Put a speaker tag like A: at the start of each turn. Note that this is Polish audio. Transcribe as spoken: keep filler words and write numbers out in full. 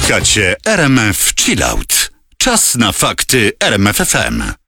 A: Słuchacie R M F Chillout. Czas na fakty R M F F M.